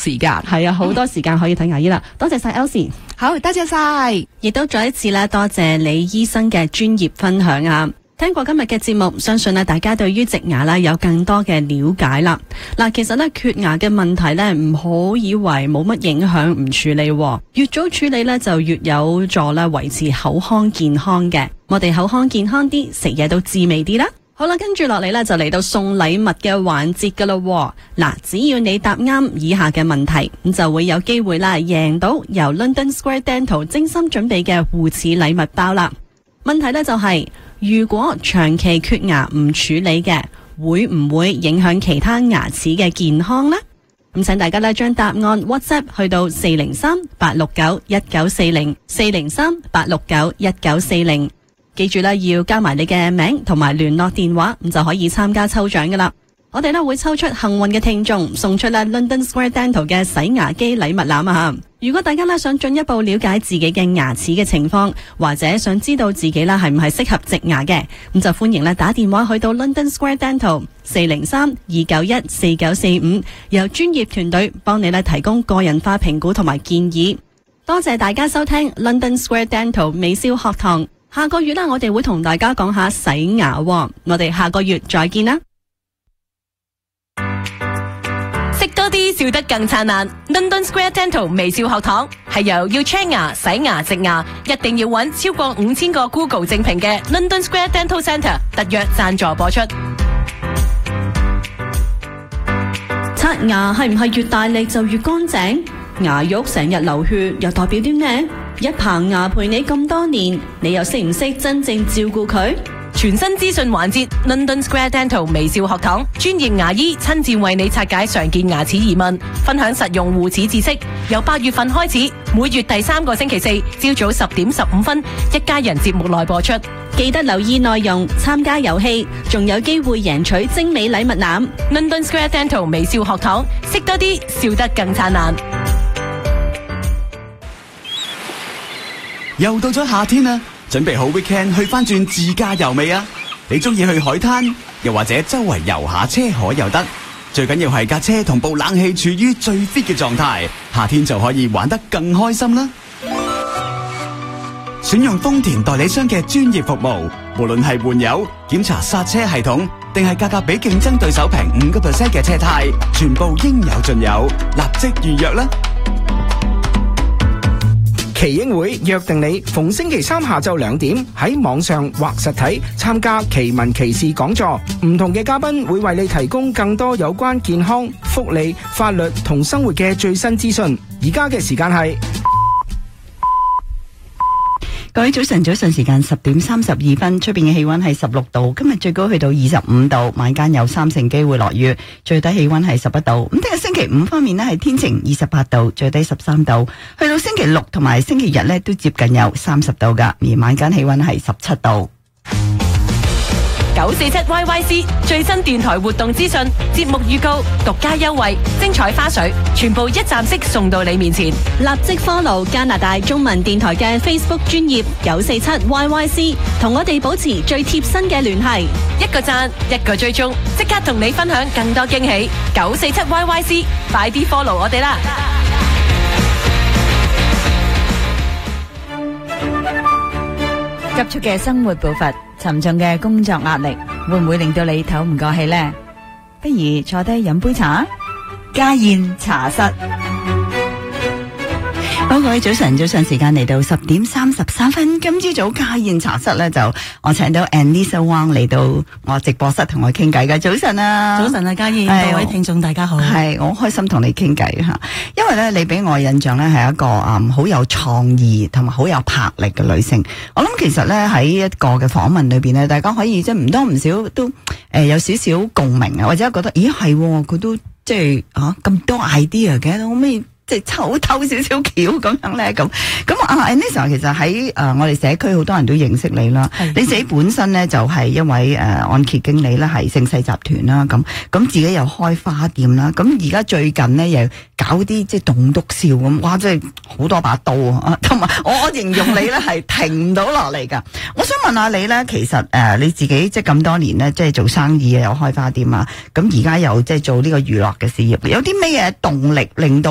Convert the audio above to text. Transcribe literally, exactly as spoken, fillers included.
時間。 係啊，好多時間可以睇牙醫啦。多謝晒 Elsie， 好，多謝晒， 亦都再一次啦，多謝李醫生嘅專業分享啊！聽過今日嘅節目，相信咧大家對於植牙啦有更多嘅了解啦。嗱，其實咧缺牙嘅問題咧唔好以為冇乜影響唔處理，越早處理咧就越有助咧維持口腔健康嘅。我哋口腔健康啲，食嘢都滋味啲啦。好啦，跟住落嚟咧就嚟到送禮物嘅環節噶啦。嗱，只要你答啱以下嘅問題，咁就會有機會啦贏到由 London Square Dental 精心準備嘅護齒禮物包啦。問題咧就係、是。如果長期缺牙唔處理嘅，會唔會影響其他牙齒嘅健康呢？咁請大家咧將答案 WhatsApp 去到四零三八六九一九四零四零三八六九一九四零，記住咧要加埋你嘅名同埋聯絡電話，咁就可以參加抽獎噶啦。我哋咧會抽出幸運嘅聽眾，送出咧 London Square Dental 嘅洗牙機禮物籃啊！如果大家咧想進一步了解自己嘅牙齒嘅情況，或者想知道自己啦係唔係適合植牙嘅，咁就歡迎咧打電話去到 London Square Dental 四零三二九一四九四五，由專業團隊幫你咧提供個人化評估同埋建議。多謝大家收聽 London Square Dental 微笑學堂。下個月啦，我哋會同大家講下洗牙，我哋下個月再見啦。 食多啲，笑得更燦爛。London Square Dental 微笑學堂係由要 check 牙、洗牙、植牙，一定要揾超過五千個 Google 正評嘅 London Square Dental Centre 特約贊助播出。 刷牙係唔係越大力就越乾淨？牙肉成日流血又代表啲咩？一棚牙陪你咁多年，你又識唔識真正照顧佢？ 全新資訊環節 London Square Dental 微笑學堂，專業牙醫親自為你拆解常見牙齒疑問，分享實用護齒知識。由八月份開始，每月第三個星期四朝早十點十五分，一家人節目內播出。 記得留意內容，參加遊戲，仲有機會贏取精美禮物籃。 London Square Dental 微笑學堂，識多啲，笑得更燦爛。 又到咗夏天啦，準備好 weekend 去翻轉自駕遊未啊？你中意去海灘，又或者周圍遊下車河又得，最緊要係架車同部冷氣處於最 fit 嘅狀態，夏天就可以玩得更開心啦。選用豐田代理商嘅專業服務，無論係換油、檢查剎車系統，定係價格比競爭對手平五個 percent 嘅車胎，全部應有盡有，立即預約啦！ 奇英會約定你逢星期三下晝兩點喺網上或實體參加奇聞奇事講座，唔同嘅嘉賓會為你提供更多有關健康、福利、法律同生活嘅最新資訊。而家嘅時間係各位早晨，早晨時間十點三十二分，出邊嘅氣溫係十六度，今日最高去到二十五度，晚間有三成機會落雨，最低氣溫係十一度。咁聽日星期五方面呢係天晴，二十八度，最低十三度。去到星期六同埋星期日呢都接近有三十度噶，而晚間氣溫係十七度。 九四七 Y Y C 最新電台活動資訊、節目預告、獨家優惠、精彩花絮，全部一站式送到你面前。 立即 follow 加拿大中文電台嘅 Facebook 專頁九四七 Y Y C， 同我哋保持最貼身嘅聯繫。 一個讚，一個追蹤，即刻同你分享更多驚喜。九四七 Y Y C， 快啲 follow 我哋啦！ 急促嘅生活步伐，沉重嘅工作壓力，會唔會令到你唞唔過氣呢？不如坐低飲杯茶，家宴茶室。 好，各位早晨，早晨時間嚟到十點三十三分。今朝早家宴茶室咧，就我請到 Anissa Wong 嚟到我直播室同我傾偈嘅。早晨啊， 早晨啊，家燕，各位聽眾大家好。係， 我好開心同你傾偈吓，因為咧你俾我印象咧係一個嗯好有創意同埋好有魄力嘅女性。我諗其實咧喺一個嘅訪問裏邊咧，大家可以即係唔多唔少都誒、呃、有少少共鳴啊，或者覺得咦係佢都即係啊咁多 idea 嘅，可唔可以即係抽偷少少橋咁樣咧？咁咁啊 Anissa 其實喺誒、呃、我哋社區好多人都認識你啦。你自己本身咧就係、是、一位誒、呃、按揭經理啦，係盛世集團啦。咁咁自己又開花店啦。咁而家最近咧又搞啲即係棟篤笑咁，哇！真係好多把刀啊！同埋我我形容你咧係停唔到落嚟㗎。我想問下你咧，其實誒、呃、你自己即係咁多年咧，即係做生意啊，又開花店啊，咁而家又即係做呢個娛樂嘅事業，有啲咩嘢動力令到